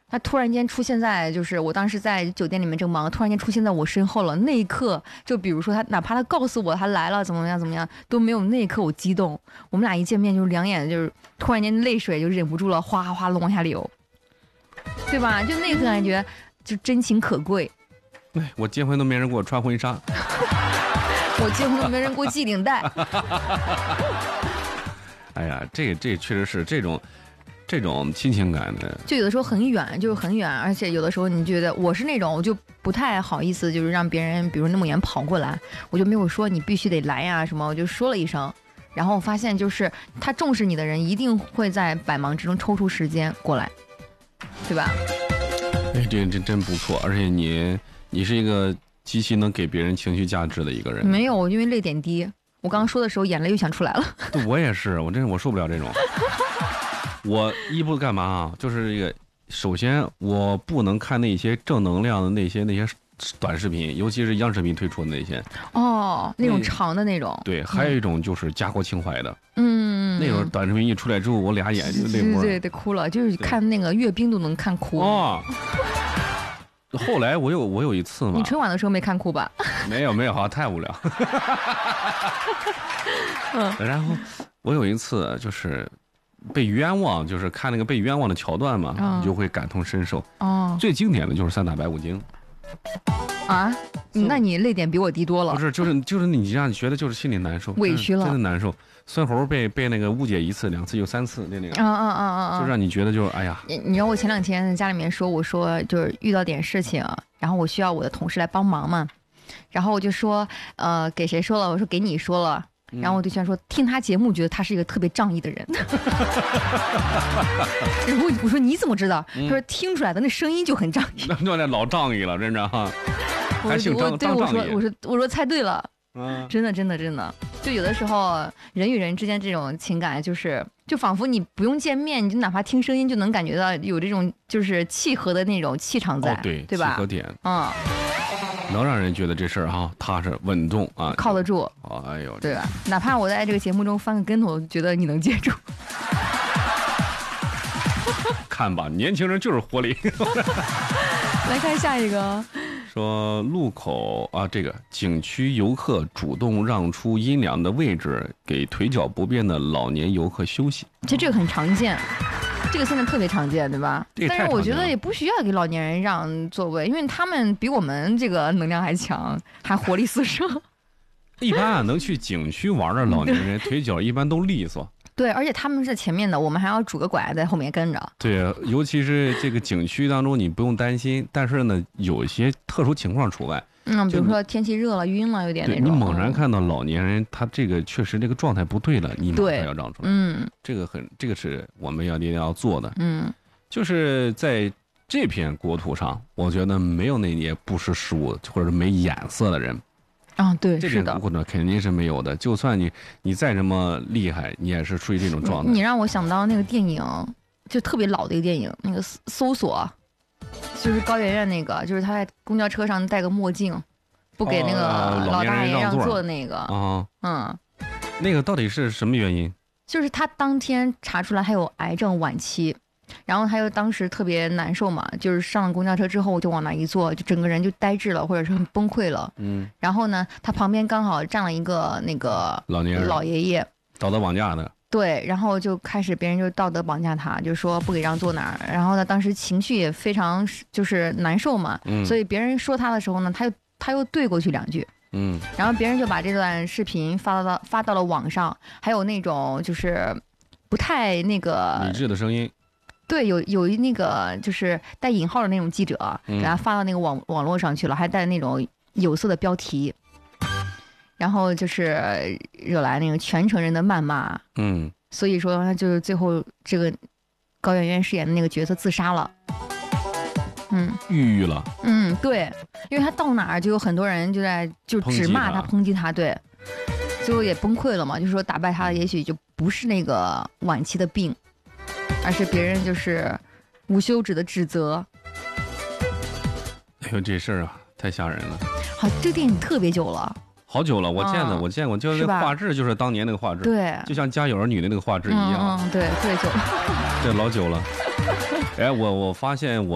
他突然间出现在，就是我当时在酒店里面正忙，突然间出现在我身后了。那一刻，就比如说他，哪怕他告诉我他来了，怎么样，都没有那一刻我激动。我们俩一见面就是两眼就是突然间泪水就忍不住了，哗哗的往下流，对吧？就那个感觉就真情可贵。 哎，我结婚都没人给我穿婚纱， 我结婚都没人给我系领带。 哎呀，这确实是这种亲情感的， 就有的时候很远，就是很远，而且有的时候你觉得我是那种，我就不太好意思，就是让别人，比如那么远跑过来，我就没有说你必须得来呀什么，我就说了一声，然后我发现就是他重视你的人，一定会在百忙之中抽出时间过来，对吧？ 哎，这真不错，而且你是一个极其能给别人情绪价值的一个人。 没有，因为泪点低，我刚刚说的时候眼泪又想出来了。 对，我也是，我受不了这种。我一不干嘛啊？就是这个，首先我不能看那些正能量的那些短视频，尤其是央视频推出的那些。 哦，那种长的那种。 对，还有一种就是家国情怀的。那种短视频一出来之后，我俩眼就泪目。 对，哭了，就是看那个阅兵都能看哭。 哦。后来我有一次嘛。 你春晚的时候没看哭吧？ 没有，好像太无聊。然后我有一次就是被冤枉，就是看那个被冤枉的桥段嘛，你就会感同身受。最经典的就是三打白骨精。 啊，那你泪点比我低多了。 不是，就是你让你觉得就是心里难受， 委屈了， 真的难受。孙猴被那个误解1次2次又3次，那个就让你觉得就是哎呀。 你知道我前2天在家里面说，我说就是遇到点事情，然后我需要我的同事来帮忙嘛，然后我就说给谁说了？我说给你说了。然后我对象说听他节目觉得他是一个特别仗义的人。然后我说你怎么知道？他说听出来的，那声音就很仗义。 那老仗义了，真的哈。还姓张， 对，我说猜对了。真的，就有的时候人与人之间这种情感，就仿佛你不用见面，你就哪怕听声音就能感觉到有这种就是契合的那种气场在，对吧？ 契合点，能让人觉得这事儿哈踏实稳重啊， 靠得住。 哎呦， 对吧？哪怕我在这个节目中翻个跟头，觉得你能接住。 看吧，年轻人就是活力。 来看下一个。 说路口啊，这个景区游客主动让出阴凉的位置给腿脚不便的老年游客休息。 其实这个很常见，这个现在特别常见，对吧？但是我觉得也不需要给老年人让座位，因为他们比我们这个能量还强，还活力四射。 一般能去景区玩的老年人腿脚一般都利索。 对，而且他们是前面的，我们还要拄个拐在后面跟着。 对，尤其是这个景区当中，你不用担心，但是呢，有一些特殊情况除外。 比如说天气热了、晕了，有点那种。 你猛然看到老年人，他这个确实这个状态不对了，你马上要让出来。这个是我们一定要做的。就是在这片国土上，我觉得没有那些不识时务或者是没眼色的人。 对， 这种过程肯定是没有的。就算你再这么厉害，你也是属于这种状态。 你让我想到那个电影，就特别老的一个电影，那个搜索，就是高圆圆那个，就是他在公交车上戴个墨镜，不给那个老大爷让座的那个。 那个到底是什么原因？ 就是他当天查出来还有癌症晚期。然后他又当时特别难受嘛，就是上了公交车之后就往那一坐，就整个人就呆滞了，或者是很崩溃了。然后呢，他旁边刚好站了一个那个老爷爷， 道德绑架的。对， 然后就开始别人就道德绑架他，就说不给让坐哪儿。然后他当时情绪也非常就是难受嘛，所以别人说他的时候呢，他又对过去2句。然后别人就把这段视频发到了网上，还有那种就是不太那个理智的声音。 对，有那个就是带引号的那种记者，给他发到那个网络上去了，还带那种有色的标题，然后就是惹来那个全城人的谩骂。所以说他就是最后这个高圆圆饰演的那个角色自杀了。 抑郁了。 对，因为他到哪儿就有很多人就只骂他、抨击他，对，最后也崩溃了嘛，就是说打败他的也许就不是那个晚期的病。而是别人就是无休止的指责。 哎呦，这事儿啊，太吓人了。 好，这个电影特别久了， 好久了，我见过，就是那个画质，就是当年那个画质， 对， 就像《家有儿女》的那个画质一样。 对，特别久， 对，老久了。哎，我发现我。